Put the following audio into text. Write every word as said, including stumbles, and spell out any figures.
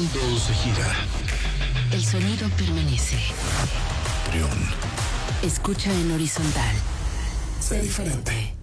mundo se gira. El sonido permanece. Trión. Escucha en horizontal. Sé diferente.